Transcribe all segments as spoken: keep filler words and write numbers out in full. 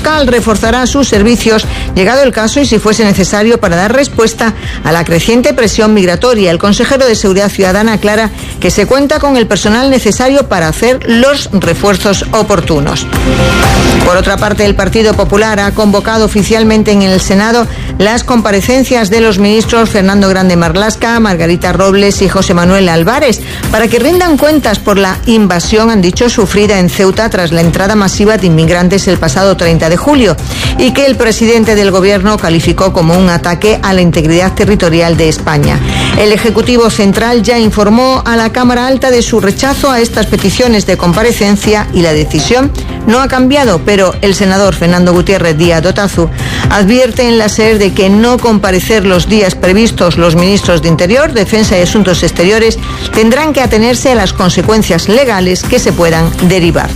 local reforzará sus servicios, llegado el caso y si fuese necesario, para dar respuesta a la creciente presión migratoria. El consejero de Seguridad Ciudadana aclara que se cuenta con el personal necesario para hacer los refuerzos oportunos. Por otra parte, el Partido Popular ha convocado oficialmente en el Senado las comparecencias de los ministros Fernando Grande Marlaska, Margarita Robles y José Manuel Álvarez para que rindan cuentas por la invasión, han dicho, sufrida en Ceuta tras la entrada masiva de inmigrantes el pasado treinta de julio y que el presidente del Gobierno calificó como un ataque a la integridad territorial de España. El Ejecutivo Central ya informó a la Cámara Alta de su rechazo a estas peticiones de comparecencia y la decisión no ha cambiado, pero el senador Fernando Gutiérrez Díaz Dotazú advierte en la SER de que no comparecer los días previstos los ministros de Interior, Defensa y Asuntos Exteriores tendrán que atenerse a las consecuencias legales que se puedan derivar.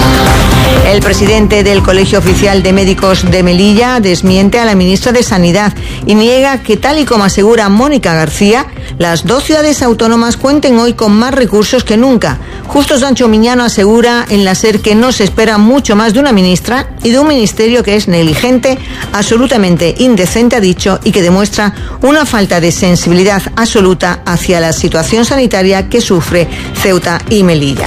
El presidente del Colegio Oficial de Médicos de Melilla desmiente a la ministra de Sanidad y niega que, tal y como asegura Mónica García, las dos ciudades autónomas cuenten hoy con más recursos que nunca. Justo Sancho Miñano asegura en la SER que no se espera mucho más de una ministra y de un ministerio que es negligente, absolutamente indecente, ha dicho, y que demuestra una falta de sensibilidad absoluta hacia la situación sanitaria que sufre Ceuta y Melilla.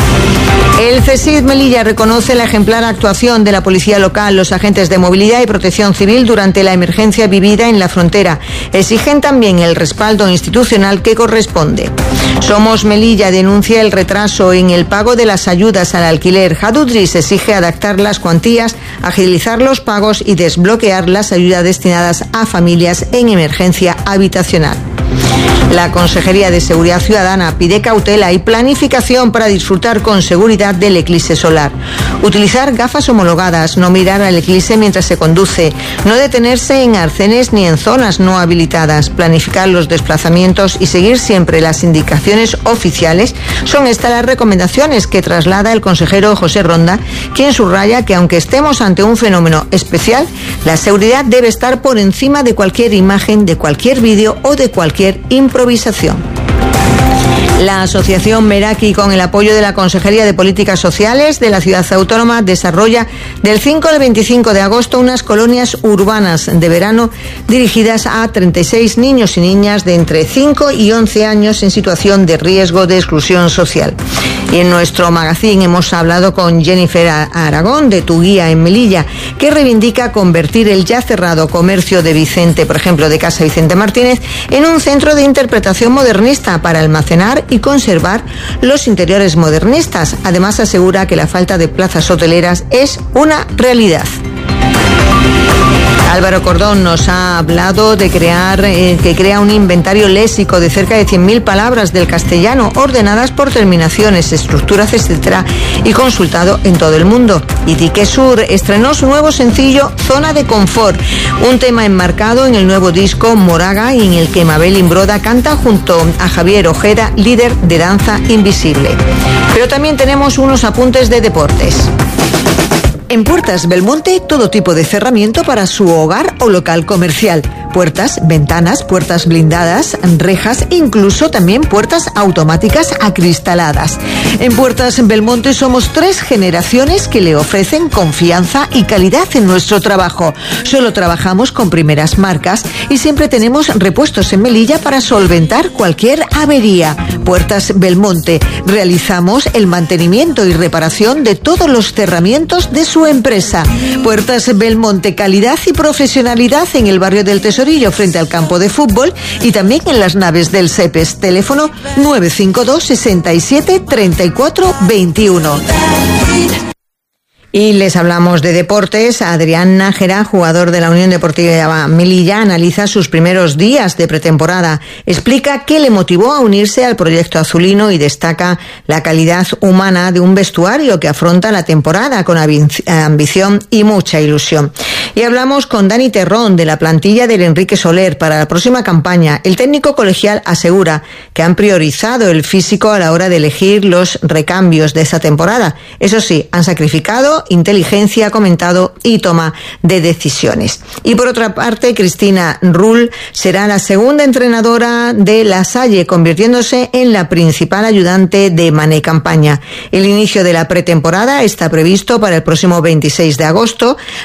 El CESID Melilla reconoce la ejemplar actuación de la policía local, los agentes de movilidad y protección civil durante la emergencia vivida en la frontera. Exigen también el respaldo institucional que corresponde. Somos Melilla denuncia el retraso en el pago de las ayudas al alquiler. Jadudris exige adaptar las cuantías, agilizar los pagos y desbloquear las ayudas destinadas a familias en emergencia habitacional. La Consejería de Seguridad Ciudadana pide cautela y planificación para disfrutar con seguridad del eclipse solar. Utilizar gafas homologadas, no mirar al eclipse mientras se conduce, no detenerse en arcenes ni en zonas no habilitadas, planificar los desplazamientos y seguir siempre las indicaciones oficiales. Son estas las recomendaciones que traslada el consejero José Ronda, quien subraya que aunque estemos ante un fenómeno especial, la seguridad debe estar por encima de cualquier imagen, de cualquier vídeo o de cualquier improvisación. La Asociación Meraki, con el apoyo de la Consejería de Políticas Sociales de la Ciudad Autónoma, desarrolla del cinco al veinticinco de agosto unas colonias urbanas de verano dirigidas a treinta y seis niños y niñas de entre cinco y once años en situación de riesgo de exclusión social. Y en nuestro magazine hemos hablado con Jennifer Aragón, de Tu Guía en Melilla, que reivindica convertir el ya cerrado comercio de Vicente, por ejemplo, de Casa Vicente Martínez, en un centro de interpretación modernista para almacenar y conservar los interiores modernistas. Además, asegura que la falta de plazas hoteleras es una realidad. Álvaro Cordón nos ha hablado de crear, eh, que crea un inventario léxico de cerca de cien mil palabras del castellano, ordenadas por terminaciones, estructuras, etcétera, y consultado en todo el mundo. Y Dique Sur estrenó su nuevo sencillo Zona de Confort, un tema enmarcado en el nuevo disco Moraga y en el que Mabel Imbroda canta junto a Javier Ojeda, líder de Danza Invisible. Pero también tenemos unos apuntes de deportes. En Puertas Belmonte, todo tipo de cerramiento para su hogar o local comercial. Puertas, ventanas, puertas blindadas, rejas, incluso también puertas automáticas acristaladas. En Puertas Belmonte somos tres generaciones que le ofrecen confianza y calidad en nuestro trabajo. Solo trabajamos con primeras marcas y siempre tenemos repuestos en Melilla para solventar cualquier avería. Puertas Belmonte. Realizamos el mantenimiento y reparación de todos los cerramientos de su empresa. Puertas Belmonte, calidad y profesionalidad en el barrio del Tesorillo frente al campo de fútbol y también en las naves del SEPES. Teléfono nueve cinco dos, sesenta y siete, treinta y cuatro veintiuno. Y les hablamos de deportes. Adrián Nájera, jugador de la Unión Deportiva Melilla, analiza sus primeros días de pretemporada. Explica qué le motivó a unirse al proyecto azulino y destaca la calidad humana de un vestuario que afronta la temporada con ambición y mucha ilusión. Y hablamos con Dani Terrón, de la plantilla del Enrique Soler para la próxima campaña. El técnico colegial asegura que han priorizado el físico a la hora de elegir los recambios de esa temporada. Eso sí, han sacrificado inteligencia, comentado, y toma de decisiones. Y por otra parte, Cristina Rull será la segunda entrenadora de La Salle, convirtiéndose en la principal ayudante de Mané Campaña. El inicio de la pretemporada está previsto para el próximo veintiséis de agosto.